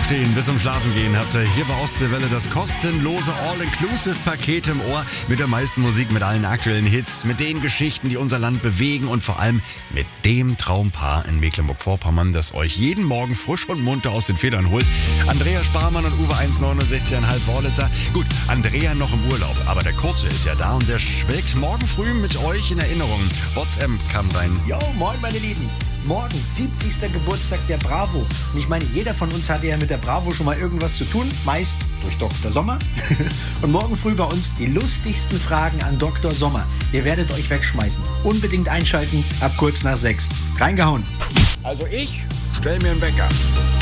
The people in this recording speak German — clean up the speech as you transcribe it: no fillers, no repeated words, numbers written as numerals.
Aufstehen bis zum Schlafen gehen habt ihr hier bei Ostseewelle das kostenlose All-Inclusive-Paket im Ohr mit der meisten Musik, mit allen aktuellen Hits, mit den Geschichten, die unser Land bewegen und vor allem mit dem Traumpaar in Mecklenburg-Vorpommern, das euch jeden Morgen frisch und munter aus den Federn holt. Andrea Sparmann und Uwe 1,69,5 Wörlitzer. Gut, Andrea noch im Urlaub, aber der Kurze ist ja da und der schwelgt morgen früh mit euch in Erinnerung. WhatsApp kam rein. Jo, moin meine Lieben. Morgen, 70. Geburtstag der Bravo. Und ich meine, jeder von uns hatte ja mit der Bravo schon mal irgendwas zu tun, meist durch Dr. Sommer. Und morgen früh bei uns die lustigsten Fragen an Dr. Sommer. Ihr werdet euch wegschmeißen. Unbedingt einschalten, ab kurz nach 6. Reingehauen. Also ich stell mir einen Wecker.